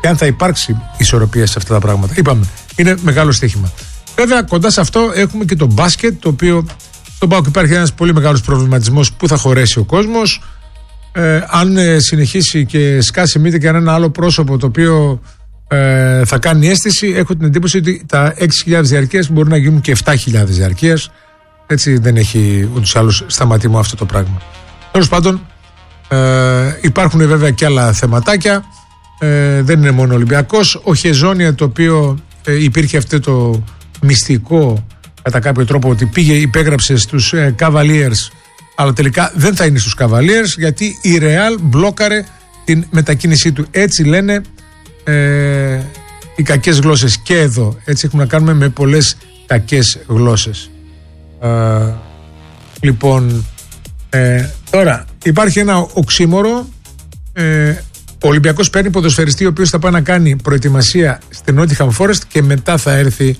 και αν θα υπάρξει ισορροπία σε αυτά τα πράγματα. Είπαμε, είναι μεγάλο στοίχημα. Βέβαια, κοντά σε αυτό έχουμε και το μπάσκετ, το οποίο στον ΠΑΟΚ υπάρχει ένας πολύ μεγάλος προβληματισμός που θα χωρέσει ο κόσμος. Αν συνεχίσει και σκάσει μύτη και ένα άλλο πρόσωπο το οποίο θα κάνει αίσθηση, έχω την εντύπωση ότι τα 6.000 διαρκείας μπορούν να γίνουν και 7.000 διαρκείας. Έτσι δεν έχει ούτως ή άλλως σταματημό αυτό το πράγμα. Τέλος πάντων, υπάρχουν βέβαια και άλλα θεματάκια. Δεν είναι μόνο Ολυμπιακός. Ο Χεζόνια, το οποίο υπήρχε αυτό το μυστικό κατά κάποιο τρόπο ότι πήγε, υπέγραψε στους Cavaliers, αλλά τελικά δεν θα είναι στους Cavaliers γιατί η Real μπλόκαρε την μετακίνησή του. Έτσι λένε οι κακές γλώσσες και εδώ. Έτσι έχουμε να κάνουμε με πολλές κακές γλώσσες. Λοιπόν, τώρα υπάρχει ένα οξύμορο. Ο Ολυμπιακός παίρνει ποδοσφαιριστή ο οποίος θα πάει να κάνει προετοιμασία στην Nottingham Forest και μετά θα έρθει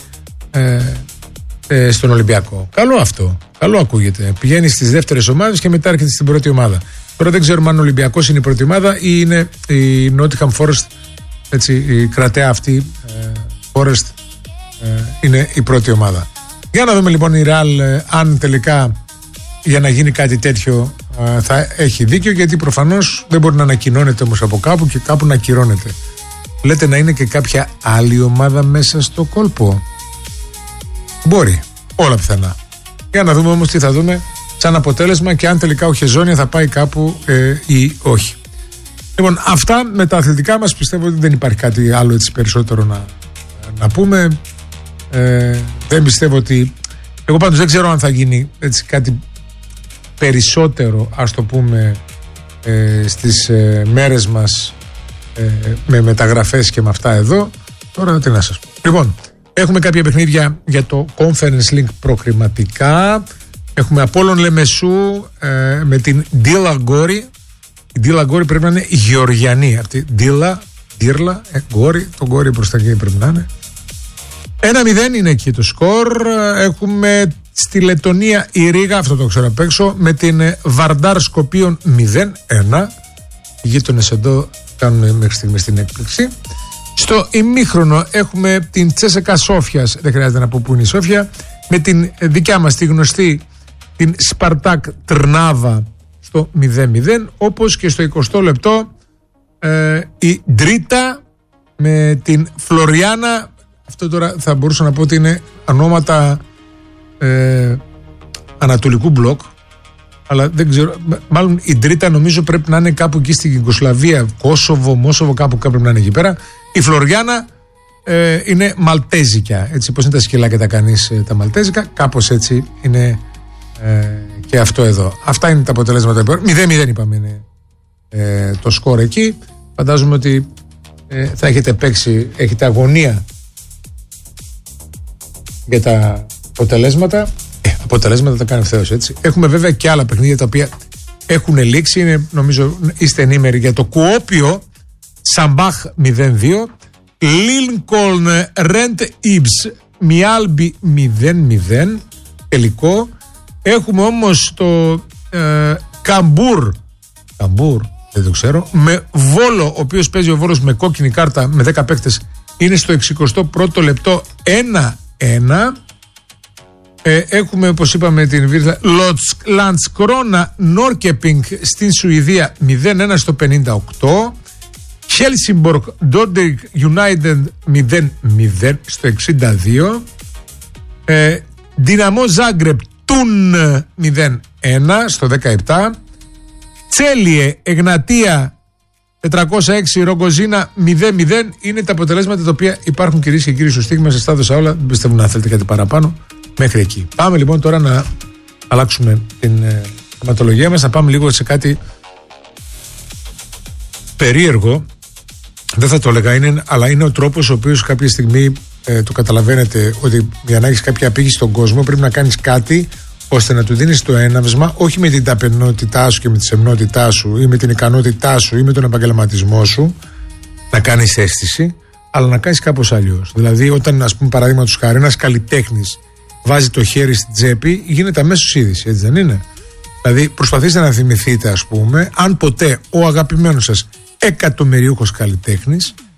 στον Ολυμπιακό. Καλό αυτό. Καλό ακούγεται. Πηγαίνει στις δεύτερες ομάδες και μετά έρχεται στην πρώτη ομάδα. Τώρα δεν ξέρουμε αν ο Ολυμπιακός είναι η πρώτη ομάδα ή είναι η Nottingham Forest, έτσι, η κρατέα αυτή Forest είναι η πρώτη ομάδα. Για να δούμε λοιπόν η Real αν τελικά για να γίνει κάτι τέτοιο θα έχει δίκιο, γιατί προφανώς δεν μπορεί να ανακοινώνεται όμως από κάπου και κάπου να ακυρώνεται. Λέτε να είναι και κάποια άλλη ομάδα μέσα στο κόλπο. Μπορεί, όλα πιθανά. Για να δούμε όμως τι θα δούμε σαν αποτέλεσμα και αν τελικά ο Χεζόνια θα πάει κάπου ή όχι. Λοιπόν, αυτά με τα αθλητικά μας. Πιστεύω ότι δεν υπάρχει κάτι άλλο έτσι περισσότερο να πούμε. Δεν πιστεύω ότι... Εγώ πάντως δεν ξέρω αν θα γίνει έτσι κάτι περισσότερο, ας το πούμε, στις μέρες μας με μεταγραφές και με αυτά εδώ. Τώρα τι να σας πω. Λοιπόν, έχουμε κάποια παιχνίδια για το Conference League προκριματικά. Έχουμε Απόλλων Λεμεσού με την Ντίλα Γκόρη. Η Ντίλα Γκόρη πρέπει να είναι γεωργιανή. Αυτή Ντίλα, Γκόρη, το Γκόρη προς τα εκεί πρέπει να είναι. 1-0 είναι εκεί το σκορ. Έχουμε στη Λετωνία η Ρίγα, αυτό το ξέρω απ' έξω, με την Βαρντάρ Σκοπίων 0-1. Οι γείτονες εδώ κάνουν μέχρι στιγμής την έκπληξη. Στο ημίχρονο έχουμε την Τσέσεκα Σόφιας, δεν χρειάζεται να πω που είναι η Σόφια, με την δικιά μας τη γνωστή την Σπαρτάκ Τρνάβα στο 0-0, όπως και στο 20 λεπτό η Ντρίτα με την Φλωριάνα. Αυτό τώρα θα μπορούσα να πω ότι είναι ονόματα ανατολικού μπλοκ, αλλά δεν ξέρω, μάλλον η Ντρίτα νομίζω πρέπει να είναι κάπου εκεί στην Ιουγκοσλαβία, Κόσοβο, Μόσοβο, κάπου πρέπει να είναι εκεί πέρα. Η Φλωριάνα είναι μαλτέζικα, έτσι πως είναι τα σκυλάκια τα κανείς τα μαλτέζικα, κάπως έτσι είναι και αυτό εδώ. Αυτά είναι τα αποτελέσματα. 0-0 είπαμε είναι το σκορ εκεί. Φαντάζομαι ότι θα έχετε παίξει, έχετε αγωνία για τα αποτελέσματα. Αποτελέσματα τα κάνει ευθέως, έτσι. Έχουμε βέβαια και άλλα παιχνίδια τα οποία έχουν λήξει. Είναι, νομίζω είστε ενήμεροι για το Κουόπιο Σαμπάχ 0-2, Λίνκολν Ρεντ Ιμπς Μιάλμπι 0-0 τελικό. Έχουμε όμως το Καμπούρ δεν το ξέρω, με Βόλο, ο οποίος παίζει ο Βόλος με κόκκινη κάρτα με 10 παίκτες, είναι στο 61ο λεπτό 1-1. Έχουμε, όπως είπαμε, την Βίρθα Λαντσκρόνα Νόρκεπινγκ στην Σουηδία 0-1 στο 58. Χέλσιμπορκ Ντόντεκ United 0-0 στο 62. Δυναμό Ζάγκρεπ Τουν 0-1 στο 17. Τσέλιε Εγνατία 406 Ρογκοζίνα 0-0. Είναι τα αποτελέσματα τα οποία υπάρχουν, κυρίες και κύριοι, στο στίγμα. Σας τα έδωσα όλα. Δεν πιστεύω να θέλετε κάτι παραπάνω μέχρι εκεί. Πάμε λοιπόν τώρα να αλλάξουμε την θεματολογία μας, να πάμε λίγο σε κάτι περίεργο. Δεν θα το έλεγα, αλλά είναι ο τρόπος ο οποίος κάποια στιγμή το καταλαβαίνετε ότι για να έχεις κάποια απήγηση στον κόσμο πρέπει να κάνεις κάτι ώστε να του δίνεις το έναυσμα, όχι με την ταπεινότητά σου και με τη σεμνότητά σου ή με την ικανότητά σου ή με τον επαγγελματισμό σου να κάνεις αίσθηση, αλλά να κάνεις κάπως αλλιώς. Δηλαδή, όταν, ας πούμε, παραδείγματος χάρη, ένας καλλιτέχνης βάζει το χέρι στην τσέπη, γίνεται αμέσως είδηση, έτσι δεν είναι? Δηλαδή, προσπαθήστε να θυμηθείτε, ας πούμε, αν ποτέ ο αγαπημένος σας εκατομμυριούχος καλλιτέχνης